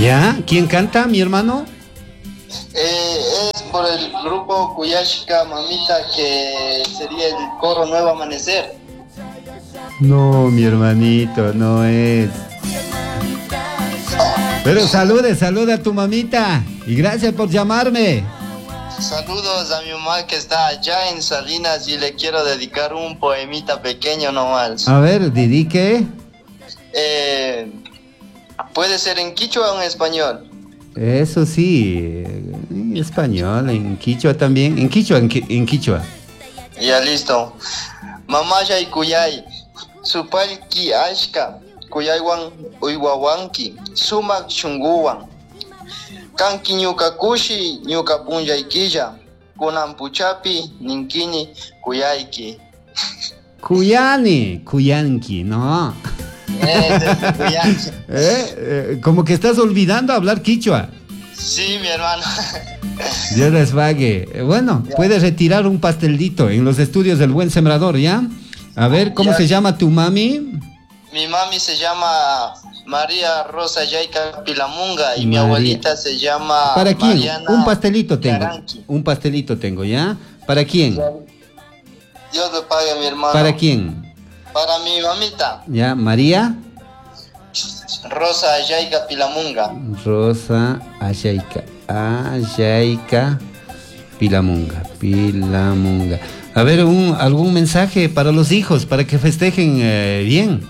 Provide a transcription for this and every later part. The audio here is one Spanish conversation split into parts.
¿Ya? ¿Quién canta, mi hermano? Es por el grupo Kuyashka Mamita, que sería el coro Nuevo Amanecer. No, mi hermanito, no es. Pero saluda a tu mamita. Y gracias por llamarme. Saludos a mi mamá que está allá en Salinas y le quiero dedicar un poemita pequeño nomás. A ver, dedique. Puede ser en quichua o en español. Eso sí, en español, en quichua también. En quichua, en quichua. Ya listo. Mamaya y kuyay, supalki ashka, kuyaywan uywawanki, sumak shunguwan. Kanki ñuka kushi, ñuka punjaykilla, kunan puchapi, ninkini kuyayki. Kuyanki, no. Como que estás olvidando hablar quichua. Sí, mi hermano. Dios les pague. Bueno, ya. Puedes retirar un pastelito en los estudios del Buen Sembrador, ¿ya? A ver, ¿cómo se llama tu mami? Mi mami se llama María Rosa Yaica Pilamunga y mi abuelita se llama ¿Para quién? Mariana Un pastelito tengo. Caranqui. Un pastelito tengo, ¿ya? ¿Para quién? Dios le pague, mi hermano. ¿Para quién? Para mi mamita. ¿Ya? ¿María? Rosa Yaica Pilamunga. Rosa Ayaica Pilamunga. A ver, algún mensaje para los hijos, para que festejen bien.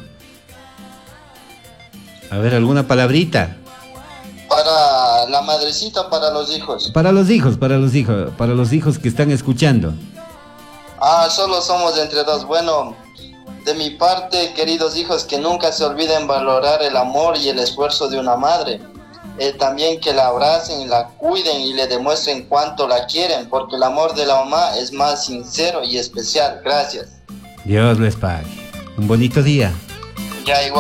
A ver, alguna palabrita. Para la madrecita, para los hijos. Para los hijos que están escuchando. Solo somos entre dos. Bueno, de mi parte, queridos hijos, que nunca se olviden valorar el amor y el esfuerzo de una madre. También que la abracen, la cuiden y le demuestren cuánto la quieren, porque el amor de la mamá es más sincero y especial. Gracias. Dios les pague. Un bonito día. Ya igual.